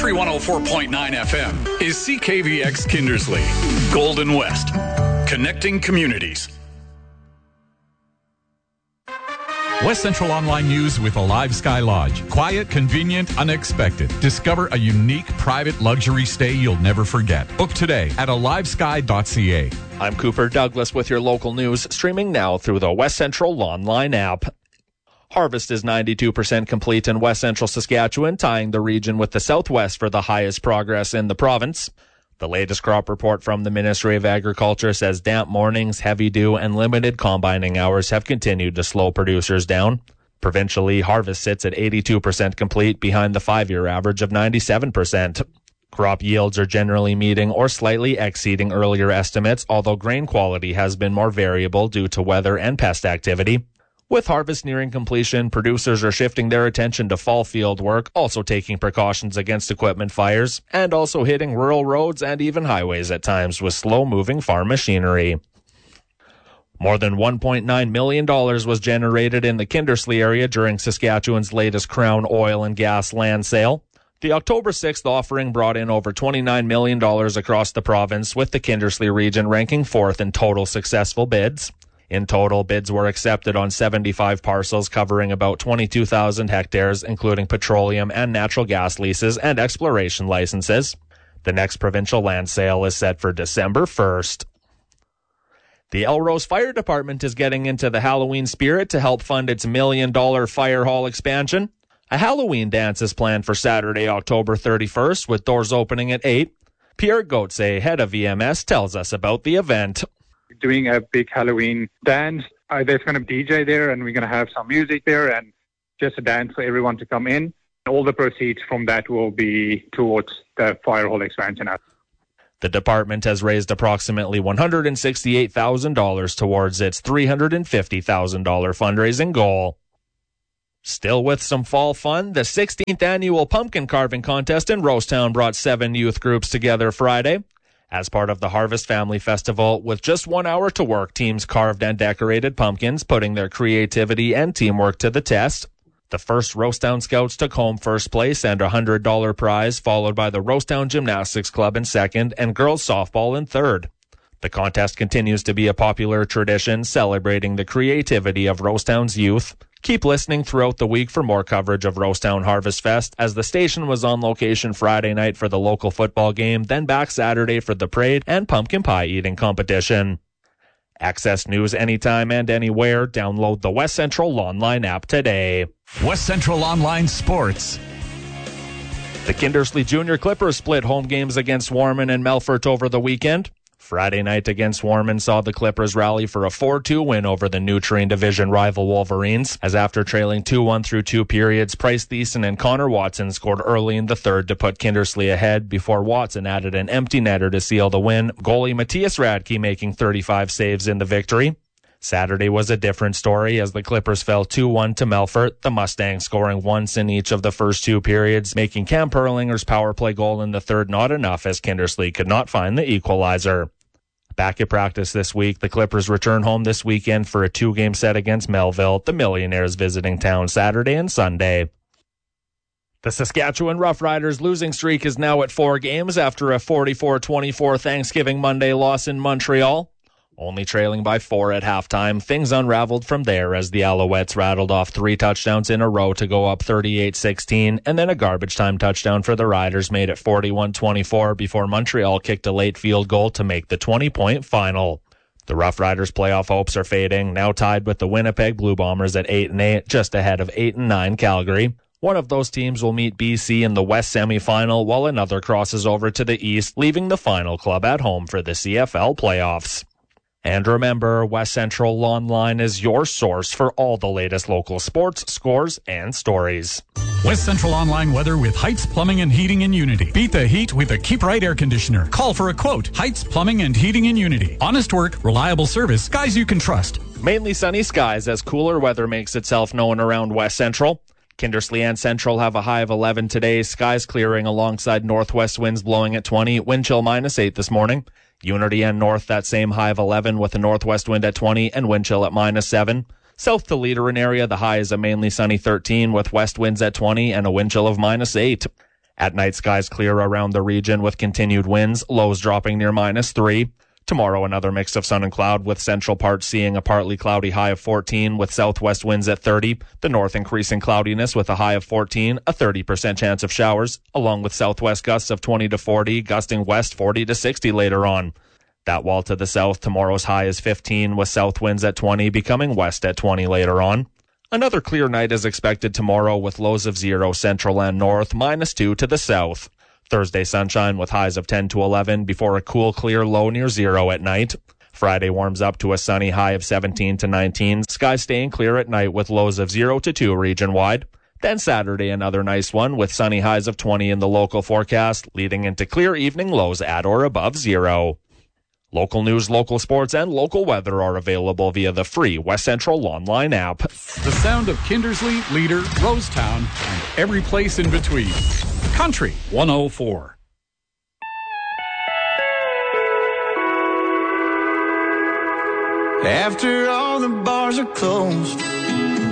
Country 104.9 FM is CKVX Kindersley, Golden West, connecting communities. West Central Online News with Alive Sky Lodge. Quiet, convenient, unexpected. Discover a unique private luxury stay you'll never forget. Book today at alivesky.ca. I'm Cooper Douglas with your local news, streaming now through the West Central Online app. Harvest is 92% complete in West Central Saskatchewan, tying the region with the Southwest for the highest progress in the province. The latest crop report from the Ministry of Agriculture says damp mornings, heavy dew, and limited combining hours have continued to slow producers down. Provincially, harvest sits at 82% complete, behind the 5-year average of 97%. Crop yields are generally meeting or slightly exceeding earlier estimates, although grain quality has been more variable due to weather and pest activity. With harvest nearing completion, producers are shifting their attention to fall field work, also taking precautions against equipment fires, and also hitting rural roads and even highways at times with slow-moving farm machinery. More than $1.9 million was generated in the Kindersley area during Saskatchewan's latest Crown oil and gas land sale. The October 6th offering brought in over $29 million across the province, with the Kindersley region ranking 4th in total successful bids. In total, bids were accepted on 75 parcels covering about 22,000 hectares, including petroleum and natural gas leases and exploration licenses. The next provincial land sale is set for December 1st. The Elrose Fire Department is getting into the Halloween spirit to help fund its $1 million fire hall expansion. A Halloween dance is planned for Saturday, October 31st, with doors opening at 8. Pierre Gauthier, head of EMS, tells us about the event. Doing a big Halloween dance. There's going to be DJ there, and we're going to have some music there and just a dance for everyone to come in. All the proceeds from that will be towards the fire hall expansion. The department has raised approximately $168,000 towards its $350,000 fundraising goal. Still with some fall fun, the 16th annual pumpkin carving contest in Rosetown brought 7 youth groups together Friday. As part of the Harvest Family Festival, with just 1 hour to work, teams carved and decorated pumpkins, putting their creativity and teamwork to the test. The first Rosetown Scouts took home first place and a $100 prize, followed by the Rosetown Gymnastics Club in second and girls softball in third. The contest continues to be a popular tradition, celebrating the creativity of Rosetown's youth. Keep listening throughout the week for more coverage of Rosetown Harvest Fest, as the station was on location Friday night for the local football game, then back Saturday for the parade and pumpkin pie eating competition. Access news anytime and anywhere. Download the West Central Online app today. West Central Online Sports. The Kindersley Junior Clippers split home games against Warman and Melfort over the weekend. Friday night against Warman saw the Clippers rally for a 4-2 win over the Nutrien Division rival Wolverines, as after trailing 2-1 through 2 periods, Price Thiessen and Connor Watson scored early in the third to put Kindersley ahead before Watson added an empty netter to seal the win, goalie Matthias Radke making 35 saves in the victory. Saturday was a different story as the Clippers fell 2-1 to Melfort, the Mustangs scoring once in each of the first 2 periods, making Cam Perlinger's power play goal in the third not enough as Kindersley could not find the equalizer. Back at practice this week, the Clippers return home this weekend for a 2-game set against Melville, the Millionaires visiting town Saturday and Sunday. The Saskatchewan Roughriders losing streak is now at 4 games after a 44-24 Thanksgiving Monday loss in Montreal. Only trailing by 4 at halftime, things unraveled from there as the Alouettes rattled off 3 touchdowns in a row to go up 38-16, and then a garbage time touchdown for the Riders made it 41-24 before Montreal kicked a late field goal to make the 20-point final. The Roughriders' playoff hopes are fading, now tied with the Winnipeg Blue Bombers at 8-8, just ahead of 8-9 Calgary. One of those teams will meet BC in the West semifinal, while another crosses over to the East, leaving the final club at home for the CFL playoffs. And remember, West Central Online is your source for all the latest local sports, scores, and stories. West Central Online weather with Heights Plumbing and Heating in Unity. Beat the heat with a Keep Right air conditioner. Call for a quote. Heights Plumbing and Heating in Unity. Honest work, reliable service, guys you can trust. Mainly sunny skies as cooler weather makes itself known around West Central. Kindersley and Central have a high of 11 today. Skies clearing alongside northwest winds blowing at 20. Wind chill -8 this morning. Unity and North, that same high of 11 with a northwest wind at 20 and wind chill at -7. South to Leaderin area, the high is a mainly sunny 13 with west winds at 20 and a wind chill of -8. At night, skies clear around the region with continued winds, lows dropping near -3. Tomorrow, another mix of sun and cloud, with central parts seeing a partly cloudy high of 14 with southwest winds at 30. The north increasing cloudiness with a high of 14, a 30% chance of showers, along with southwest gusts of 20 to 40, gusting west 40 to 60 later on. That wall to the south, tomorrow's high is 15 with south winds at 20, becoming west at 20 later on. Another clear night is expected tomorrow with lows of 0 central and north, -2 to the south. Thursday sunshine with highs of 10 to 11 before a cool clear low near 0 at night. Friday warms up to a sunny high of 17 to 19, skies staying clear at night with lows of 0 to 2 region-wide. Then Saturday another nice one with sunny highs of 20 in the local forecast, leading into clear evening lows at or above 0. Local news, local sports, and local weather are available via the free West Central online app. The sound of Kindersley, Leader, Rosetown, and every place in between. Country 104. After all the bars are closed,